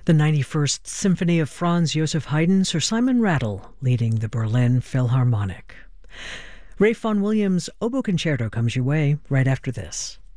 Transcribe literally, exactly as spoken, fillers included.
The ninety-first Symphony of Franz Joseph Haydn, Sir Simon Rattle leading the Berlin Philharmonic. Ralph Vaughan Williams' Oboe Concerto comes your way right after this.